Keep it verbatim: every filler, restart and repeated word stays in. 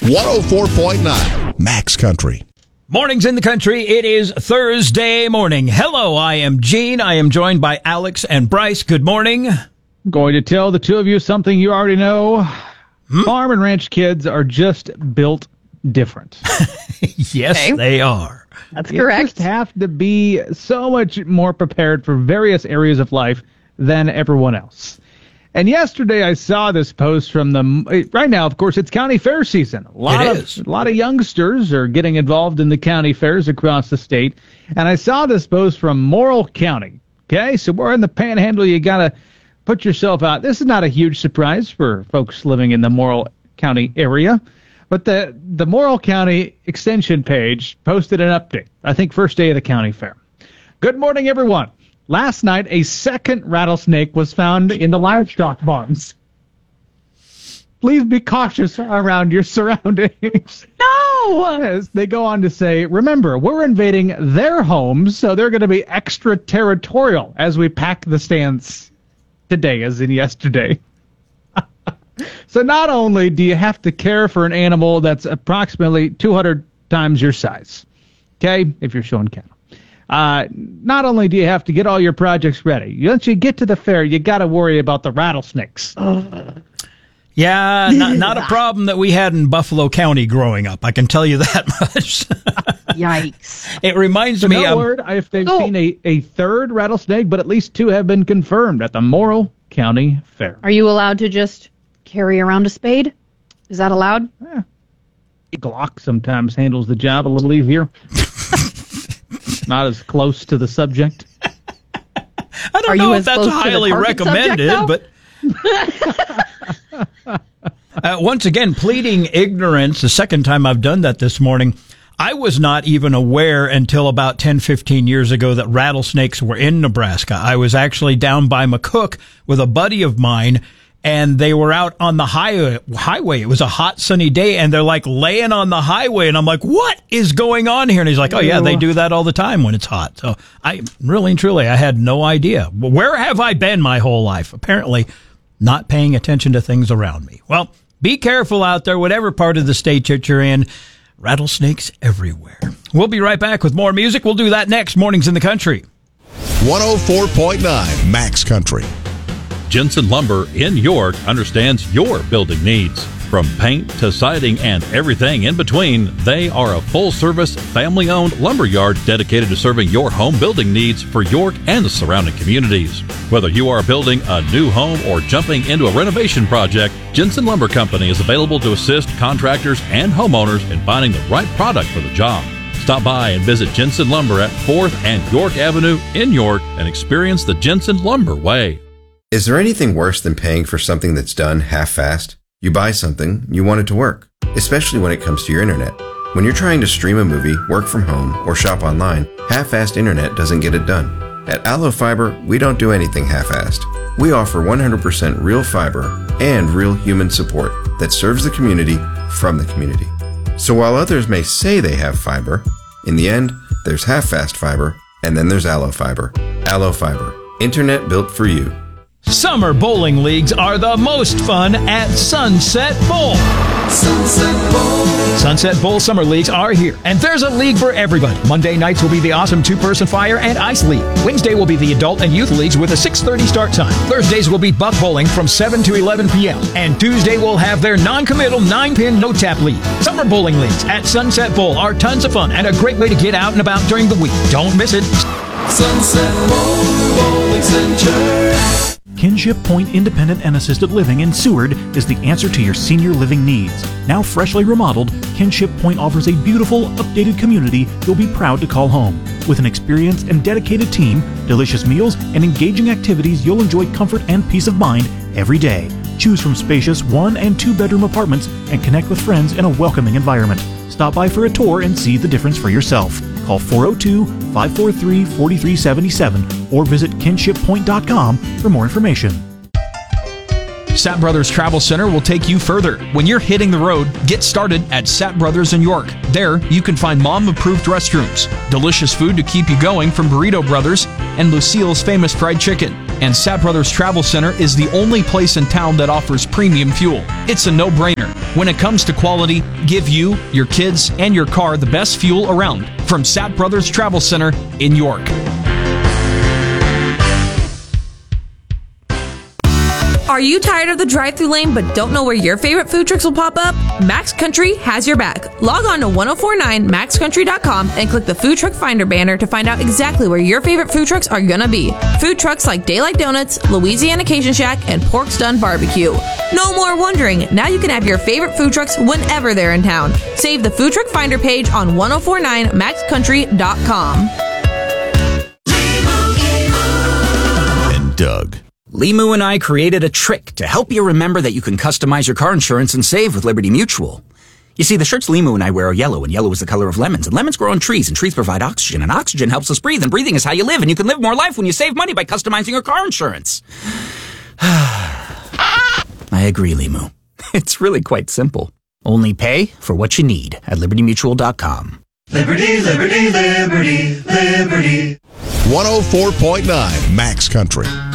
one oh four point nine Max Country. Mornings in the country. It is Thursday morning. Hello, I am Gene. I am joined by Alex and Bryce. Good morning. I'm going to tell the two of you something you already know. Hmm? Farm and ranch kids are just built different. Yes, okay. They are. That's you correct. You just have to be so much more prepared for various areas of life than everyone else. And yesterday I saw this post from the, right now, of course, it's county fair season. A lot it of is. a lot of youngsters are getting involved in the county fairs across the state. And I saw this post from Morrill County. Okay, so we're in the Panhandle. You got to put yourself out. This is not a huge surprise for folks living in the Morrill County area. But the, the Morrill County Extension page posted an update, I think first day of the county fair. Good morning, everyone. Last night, a second rattlesnake was found in the livestock barns. Please be cautious around your surroundings. No! Yes, they go on to say, remember, we're invading their homes, so they're going to be extraterritorial as we pack the stands today, as in yesterday. So not only do you have to care for an animal that's approximately two hundred times your size, okay, if you're showing cattle. Uh, not only do you have to get all your projects ready, once you get to the fair, you got to worry about the rattlesnakes. Yeah, not, not a problem that we had in Buffalo County growing up. I can tell you that much. Yikes. It reminds so me no of... word if they've oh. seen a, a third rattlesnake, but at least two have been confirmed at the Morrill County Fair. Are you allowed to just carry around a spade? Is that allowed? Yeah. Glock sometimes handles the job a little easier. Not as close to the subject. I don't Are know you if as that's close to the highly target recommended, subject, but uh, once again, pleading ignorance, the second time I've done that this morning. I was not even aware until about ten, fifteen years ago that rattlesnakes were in Nebraska. I was actually down by McCook with a buddy of mine, and they were out on the highway. highway. It was a hot, sunny day, and they're like laying on the highway. And I'm like, what is going on here? And he's like, oh, yeah, they do that all the time when it's hot. So I really and truly, I had no idea. Where have I been my whole life? Apparently not paying attention to things around me. Well, be careful out there, whatever part of the state that you're in. Rattlesnakes everywhere. We'll be right back with more music. We'll do that next. Mornings in the Country. one oh four point nine Max Country. Jensen Lumber in York understands your building needs. From paint to siding and everything in between, they are a full-service, family-owned lumber yard dedicated to serving your home building needs for York and the surrounding communities. Whether you are building a new home or jumping into a renovation project, Jensen Lumber Company is available to assist contractors and homeowners in finding the right product for the job. Stop by and visit Jensen Lumber at fourth and York Avenue in York and experience the Jensen Lumber way. Is there anything worse than paying for something that's done half-assed? You buy something, you want it to work, especially when it comes to your internet. When you're trying to stream a movie, work from home, or shop online, half-assed internet doesn't get it done. At Allo Fiber, we don't do anything half-assed. We offer one hundred percent real fiber and real human support that serves the community from the community. So while others may say they have fiber, in the end, there's half-assed fiber, and then there's Allo Fiber. Allo Fiber, internet built for you. Summer bowling leagues are the most fun at Sunset Bowl. Sunset Bowl. Sunset Bowl Summer Leagues are here, and there's a league for everybody. Monday nights will be the awesome two-person fire and ice league. Wednesday will be the adult and youth leagues with a six thirty start time. Thursdays will be buck bowling from seven to eleven p.m. And Tuesday will have their non-committal nine-pin no-tap league. Summer bowling leagues at Sunset Bowl are tons of fun and a great way to get out and about during the week. Don't miss it. Sunset Bowl Bowling Center. Kinship Point Independent and Assisted Living in Seward is the answer to your senior living needs. Now freshly remodeled, Kinship Point offers a beautiful, updated community you'll be proud to call home. With an experienced and dedicated team, delicious meals, and engaging activities, you'll enjoy comfort and peace of mind every day. Choose from spacious one- and two-bedroom apartments and connect with friends in a welcoming environment. Stop by for a tour and see the difference for yourself. Call four oh two, five four three, four three seven seven or visit kinship point dot com for more information. Sapp Brothers Travel Center will take you further. When you're hitting the road, get started at Sapp Brothers in York. There, you can find mom-approved restrooms, delicious food to keep you going from Burrito Brothers, and Lucille's famous fried chicken. And Sapp Brothers Travel Center is the only place in town that offers premium fuel. It's a no-brainer. When it comes to quality, give you, your kids, and your car the best fuel around. From Sapp Brothers Travel Center in York. Are you tired of the drive-thru lane but don't know where your favorite food trucks will pop up? Max Country has your back. Log on to ten forty-nine max country dot com and click the Food Truck Finder banner to find out exactly where your favorite food trucks are gonna be. Food trucks like Daylight Donuts, Louisiana Cajun Shack, and Pork's Done Barbecue. No more wondering. Now you can have your favorite food trucks whenever they're in town. Save the Food Truck Finder page on ten forty-nine max country dot com. And Doug. Limu and I created a trick to help you remember that you can customize your car insurance and save with Liberty Mutual. You see, the shirts Limu and I wear are yellow, and yellow is the color of lemons, and lemons grow on trees, and trees provide oxygen, and oxygen helps us breathe, and breathing is how you live, and you can live more life when you save money by customizing your car insurance. I agree, Limu. It's really quite simple. Only pay for what you need at liberty mutual dot com. Liberty, liberty, liberty, liberty. one oh four point nine Max Country.